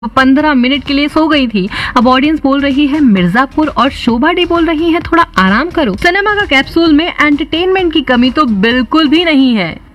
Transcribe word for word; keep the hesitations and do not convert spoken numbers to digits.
पंद्रह मिनट के लिए सो गई थी। अब ऑडियंस बोल रही है मिर्जापुर और शोभा डी बोल रही है थोड़ा आराम करो। सिनेमा का कैप्सूल में एंटरटेनमेंट की कमी तो बिल्कुल भी नहीं है।